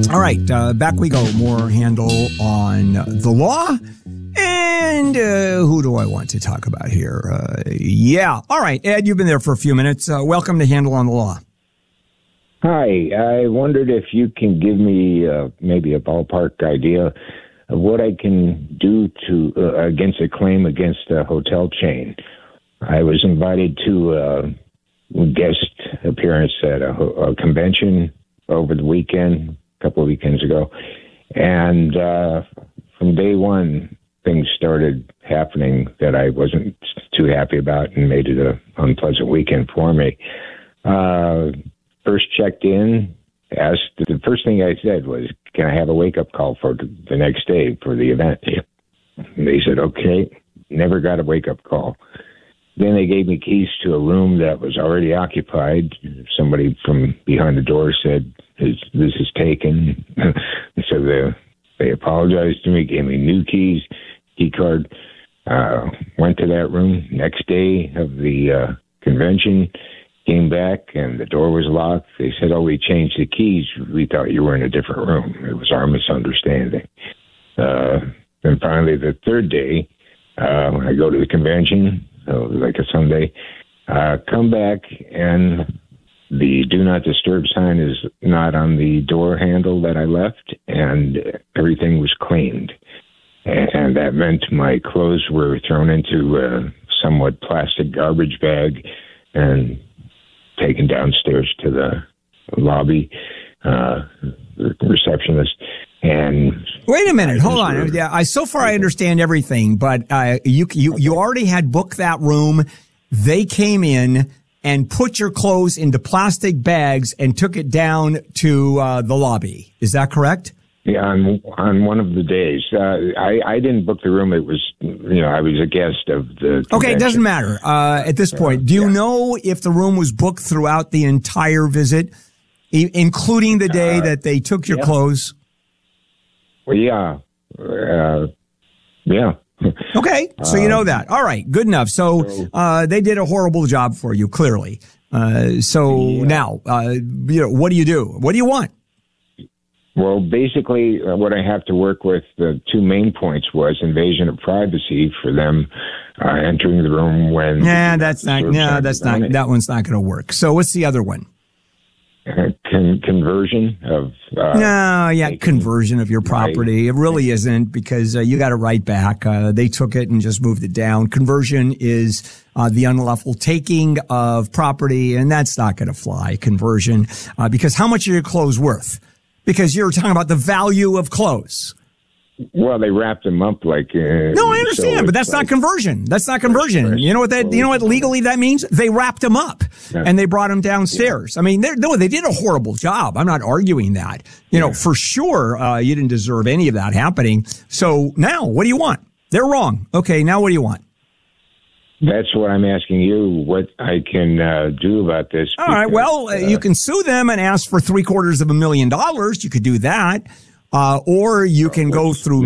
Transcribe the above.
All right, back we go. More handle on the law. And who do I want to talk about here? All right, Ed, you've been there for a few minutes. Welcome to Handle on the Law. Hi, I wondered if you can give me maybe a ballpark idea of what I can do to against a claim against a hotel chain. I was invited to a guest appearance at a convention over the weekend, a couple of weekends ago, and from day one, things started happening that I wasn't too happy about and made it an unpleasant weekend for me. First checked in, asked, the first thing I said was, can I have a wake-up call for the next day for the event? And they said, okay. Never got a wake-up call. Then they gave me keys to a room that was already occupied. Somebody from behind the door said, this is taken. So they apologized to me, gave me new keys, key card. Went to that room. Next day of the convention, came back and the door was locked. They said, oh, we changed the keys. We thought you were in a different room. It was our misunderstanding. Then finally, the third day, when I go to the convention, so like a Sunday, come back and the do not disturb sign is not on the door handle that I left, and everything was cleaned. And that meant my clothes were thrown into a somewhat plastic garbage bag and taken downstairs to the lobby, the receptionist. And wait a minute, hold on. Yeah, so far I understand everything, but you already had booked that room. They came in and put your clothes into plastic bags and took it down to the lobby. Is that correct? Yeah, on one of the days. I didn't book the room. It was, I was a guest of the convention. Okay, it doesn't matter at this point. Do you know if the room was booked throughout the entire visit, including the day that they took your clothes? Well, yeah. Yeah. Okay, so you know that. All right, good enough. So they did a horrible job for you, clearly. Now, what do you do? What do you want? Well, basically, what I have to work with, the two main points was invasion of privacy for them entering the room when. That one's not going to work. So what's the other one? Conversion of. Conversion of your property. It really isn't, because you got it right back. They took it and just moved it down. Conversion is the unlawful taking of property, and that's not going to fly. Conversion, because how much are your clothes worth? Because you're talking about the value of clothes. Well, they wrapped them up like. No, I understand, but that's not conversion. That's not conversion. You know what legally that means? They wrapped them up and they brought them downstairs. Yeah. I mean, they did a horrible job. I'm not arguing that. For sure, you didn't deserve any of that happening. So now, what do you want? They're wrong. Okay, now what do you want? That's what I'm asking you, what I can do about this. All right, well, you can sue them and ask for $750,000. You could do that. Or you can go through